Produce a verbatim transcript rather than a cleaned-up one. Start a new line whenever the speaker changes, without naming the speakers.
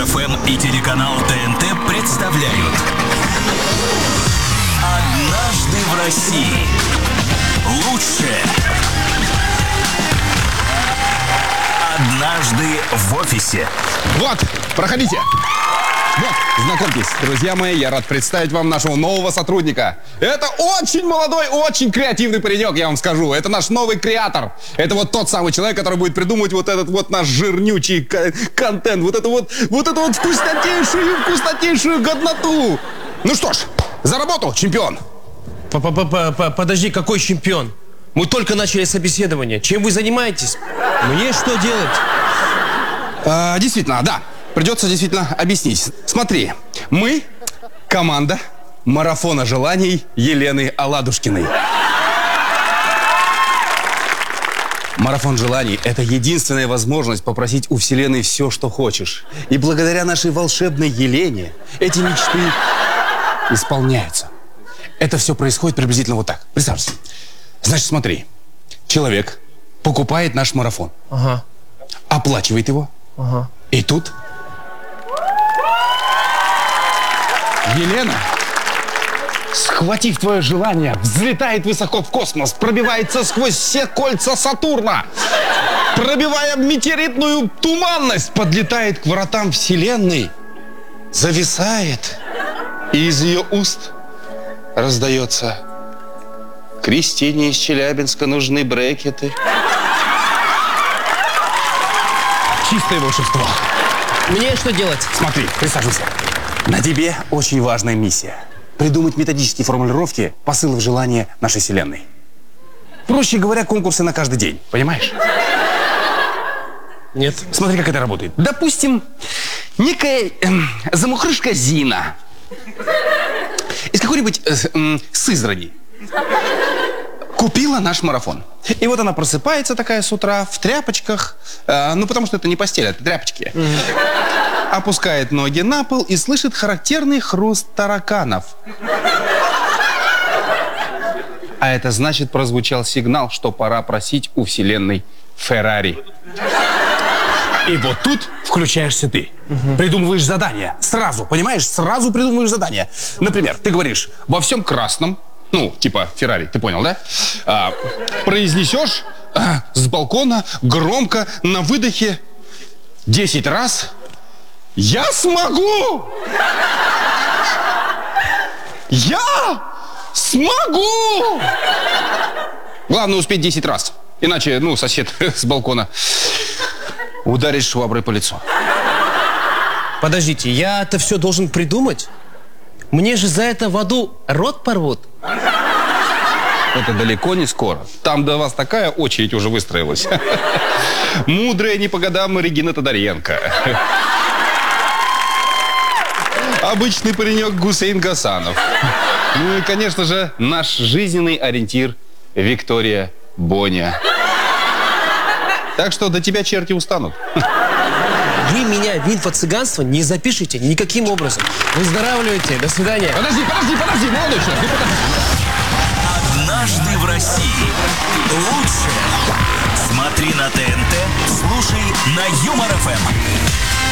Юмор-ФМ и телеканал ТНТ представляют «Однажды в России». Лучшее. «Однажды в офисе».
Вот, проходите. Вот, знакомьтесь, друзья мои, я рад представить вам нашего нового сотрудника. Это очень молодой, очень креативный паренек, я вам скажу. Это наш новый креатор. Это вот тот самый человек, который будет придумывать вот этот вот наш жирнючий контент, вот эту вот, вот эту вот вкуснотейшую, вкуснотейшую годноту. Ну что ж, за работу, чемпион.
Подожди, какой чемпион? Мы только начали собеседование. Чем вы занимаетесь? Мне что делать?
А, действительно, да. Придется действительно объяснить. Смотри, мы команда марафона желаний Елены Аладушкиной. Марафон желаний – это единственная возможность попросить у Вселенной все, что хочешь. И благодаря нашей волшебной Елене эти мечты исполняются. Это все происходит приблизительно вот так. Представься. Значит, смотри. Человек покупает наш марафон.
Ага.
Оплачивает его.
Ага.
И тут Елена, схватив твое желание, взлетает высоко в космос, пробивается сквозь все кольца Сатурна, пробивая метеоритную туманность, подлетает к вратам Вселенной, зависает, и из ее уст раздается: Кристине из Челябинска нужны брекеты. Чистое волшебство.
Мне что делать?
Смотри, присаживайся. На тебе очень важная миссия. Придумать методические формулировки посылов желания нашей Вселенной. Проще говоря, конкурсы на каждый день. Понимаешь?
Нет.
Смотри, как это работает. Допустим, некая эм, замухрышка Зина из какой-нибудь э, э, Сызрани купила наш марафон. И вот она просыпается такая с утра в тряпочках. Э, ну, потому что это не постель, это тряпочки. Mm-hmm. Опускает ноги на пол и слышит характерный хруст тараканов. А это значит, прозвучал сигнал, что пора просить у Вселенной Феррари. И вот тут включаешься ты. Угу. Придумываешь задание. Сразу, понимаешь? Сразу придумываешь задание. Например, ты говоришь: во всем красном, ну, типа Феррари, ты понял, да? А, произнесешь а, с балкона громко на выдохе десять раз: я смогу! Я смогу! Главное успеть десять раз. Иначе, ну, сосед с балкона ударит шваброй по лицу.
Подождите, я это все должен придумать? Мне же за это в аду рот порвут.
Это далеко не скоро. Там до вас такая очередь уже выстроилась. Мудрая не по годам Регина Тодоренко. Обычный паренек Гусейн Гасанов. Ну и, конечно же, наш жизненный ориентир Виктория Боня. Так что до тебя черти устанут.
Вы меня в инфо-цыганство не запишите никаким образом. Выздоравливайте. До свидания.
Подожди, подожди, подожди, молодой человек.
«Однажды в России». Лучшее. Смотри на ТНТ, слушай на Юмор-ФМ.